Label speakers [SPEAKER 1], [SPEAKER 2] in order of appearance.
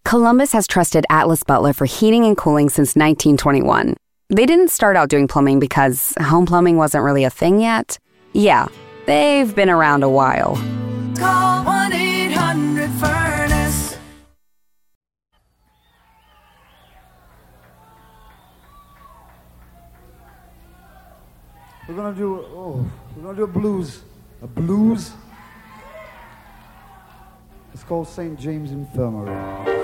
[SPEAKER 1] Columbus has trusted Atlas Butler for heating and cooling since 1921. They didn't start out doing plumbing because home plumbing wasn't really a thing yet. Yeah, they've been around a while.
[SPEAKER 2] Call 1-800-FURNACE.
[SPEAKER 3] We're gonna do a blues. A blues? It's called St. James Infirmary.